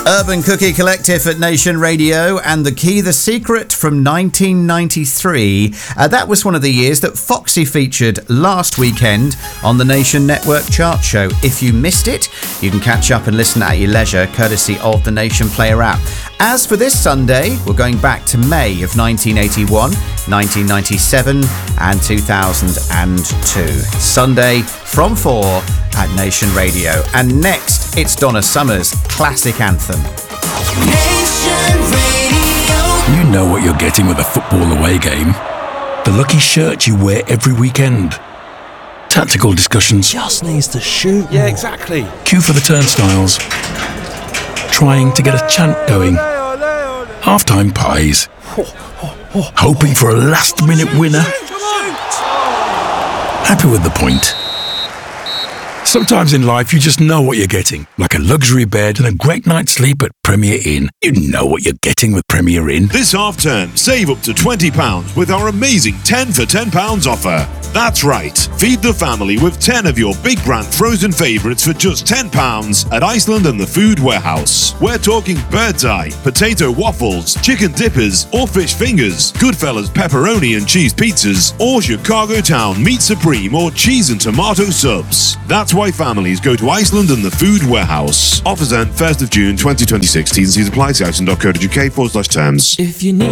Urban Cookie Collective at Nation Radio and The Key, The Secret from 1993. That was one of the years that Foxy featured last weekend on the Nation Network chart show. If you missed it, you can catch up and listen at your leisure, courtesy of the Nation Player app. As for this Sunday, we're going back to May of 1981, 1997 and 2002. Sunday from 4 at Nation Radio. And next, it's Donna Summer's classic anthem. Nation Radio. You know what you're getting with a football away game. The lucky shirt you wear every weekend. Tactical discussions. Just needs to shoot. Yeah, exactly. Queue for the turnstiles. Trying to get a chant going. Half-time pies. Hoping for a last-minute winner. Happy with the point. Sometimes in life you just know what you're getting. Like a luxury bed and a great night's sleep at Premier Inn. You know what you're getting with Premier Inn. This half term, save up to £20 with our amazing 10 for £10 offer. That's right. Feed the family with 10 of your big brand frozen favourites for just £10 at Iceland and the Food Warehouse. We're talking bird's eye, potato waffles, chicken dippers or fish fingers, Goodfellas pepperoni and cheese pizzas, or Chicago Town meat supreme or cheese and tomato subs. That's why families go to Iceland and the Food Warehouse. Offers end 1st of June 2026. T's and C's apply. See iceland.co.uk/terms. If you need